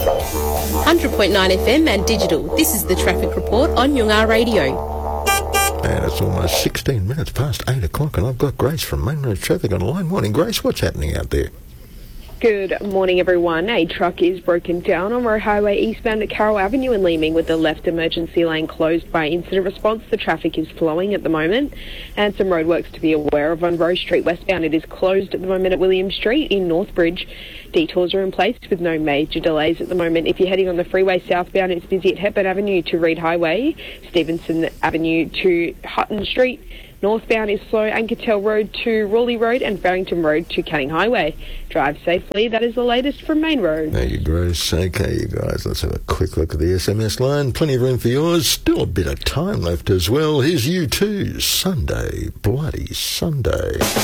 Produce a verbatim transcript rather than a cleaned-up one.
one hundred point nine F M and digital. This is the Traffic Report on Yungar Radio. And it's almost sixteen minutes past eight o'clock, and I've got Grace from Main Road Traffic on the line. Morning, Grace. What's happening out there? Good morning, everyone. A truck is broken down on Road Highway eastbound at Carroll Avenue in Leeming with the left emergency lane closed by incident response. The traffic is flowing at the moment, and some roadworks to be aware of on Rose Street westbound. It is closed at the moment at William Street in Northbridge. Detours are in place with no major delays at the moment. If you're heading on the freeway southbound, it's busy at Hepburn Avenue to Reed Highway, Stevenson Avenue to Hutton Street. Northbound is slow, Ankertel Road to Raleigh Road and Farrington Road to Canning Highway. Drive safely. That is the latest from Main Road. Thank you, Grace. Okay, you guys, let's have a quick look at the S M S line. Plenty of room for yours. Still a bit of time left as well. Here's U two, Sunday, Bloody Sunday.